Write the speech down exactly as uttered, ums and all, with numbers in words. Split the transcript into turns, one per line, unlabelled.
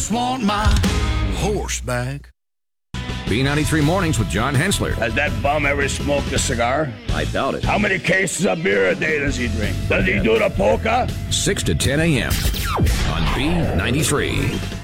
just want my horse back.
B ninety-three Mornings with John Hensler.
Has that bum ever smoked a cigar?
I doubt it.
How many cases of beer a day does he drink? Does he do the polka?
six to ten a.m. on B ninety-three.